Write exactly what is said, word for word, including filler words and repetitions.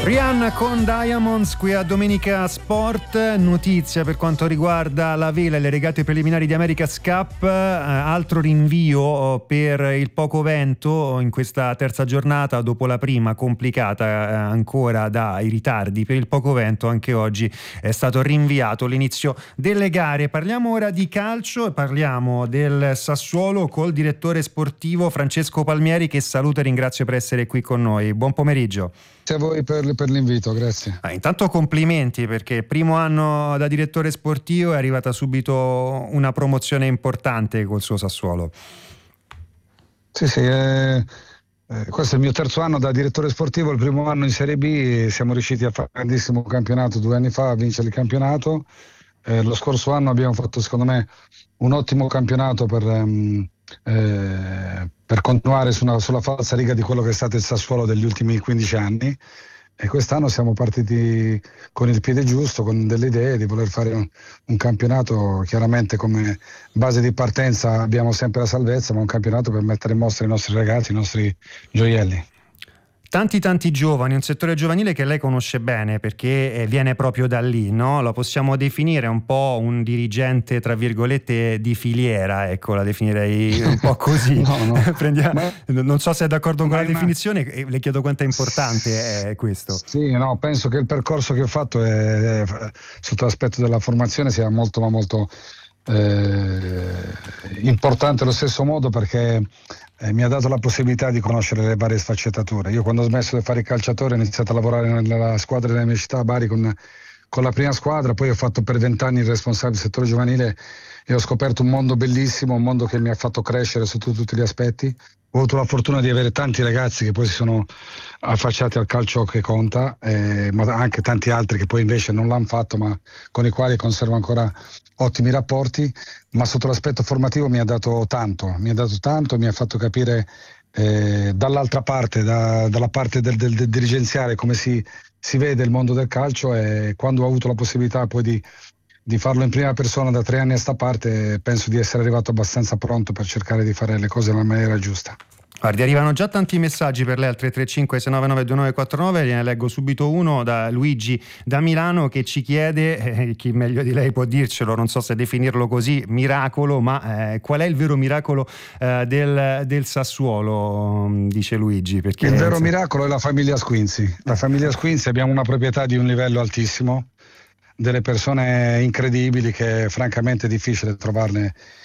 Rihanna con Diamonds qui a Domenica Sport. Notizia per quanto riguarda la vela e le regate preliminari di America's Cup, eh, altro rinvio per il poco vento in questa terza giornata dopo la prima complicata eh, ancora dai ritardi per il poco vento. Anche oggi è stato rinviato l'inizio delle gare. Parliamo ora di calcio e parliamo del Sassuolo col direttore sportivo Francesco Palmieri, che saluto e ringrazio per essere qui con noi. Buon pomeriggio. Grazie a voi per, per l'invito, grazie. Ah, intanto complimenti, perché primo anno da direttore sportivo è arrivata subito una promozione importante col suo Sassuolo. Sì, sì, eh, eh, questo è il mio terzo anno da direttore sportivo, il primo anno in Serie B, siamo riusciti a fare un grandissimo campionato due anni fa, a vincere il campionato. Eh, lo scorso anno abbiamo fatto secondo me un ottimo campionato per, um, eh, per continuare su una, sulla falsa riga di quello che è stato il Sassuolo degli ultimi quindici anni, e quest'anno siamo partiti con il piede giusto, con delle idee di voler fare un, un campionato. Chiaramente come base di partenza abbiamo sempre la salvezza, ma un campionato per mettere in mostra i nostri ragazzi, i nostri gioielli. Tanti tanti giovani, un settore giovanile che lei conosce bene perché viene proprio da lì, no? Lo possiamo definire un po' un dirigente tra virgolette di filiera, ecco, la definirei un po' così. no, no. Prendiamo, ma, non so se è d'accordo con ma, la ma, definizione, e le chiedo quanto è importante è questo. Sì, no, penso che il percorso che ho fatto è, è, sotto l'aspetto della formazione sia molto ma molto eh, importante allo stesso modo, perché Eh, mi ha dato la possibilità di conoscere le varie sfaccettature. Io quando ho smesso di fare il calciatore ho iniziato a lavorare nella squadra della mia città, Bari, con, con la prima squadra, poi ho fatto per vent'anni il responsabile del settore giovanile e ho scoperto un mondo bellissimo, un mondo che mi ha fatto crescere sotto tutti gli aspetti. Ho avuto la fortuna di avere tanti ragazzi che poi si sono affacciati al calcio che conta, eh, ma anche tanti altri che poi invece non l'hanno fatto, ma con i quali conservo ancora ottimi rapporti. Ma sotto l'aspetto formativo mi ha dato tanto, mi ha dato tanto, mi ha fatto capire eh, dall'altra parte, da, dalla parte del, del, del dirigenziale, come si, si vede il mondo del calcio, e quando ho avuto la possibilità poi di, di farlo in prima persona da tre anni a sta parte, penso di essere arrivato abbastanza pronto per cercare di fare le cose nella maniera giusta. Guardi, arrivano già tanti messaggi per lei al tre tre cinque sei nove nove due nove quattro nove, ne leggo subito uno da Luigi da Milano, che ci chiede, eh, chi meglio di lei può dircelo, non so se definirlo così, miracolo, ma eh, qual è il vero miracolo eh, del, del Sassuolo, dice Luigi. Perché il vero se... miracolo è la famiglia Squinzi. La famiglia Squinzi, abbiamo una proprietà di un livello altissimo, delle persone incredibili che francamente è difficile trovarne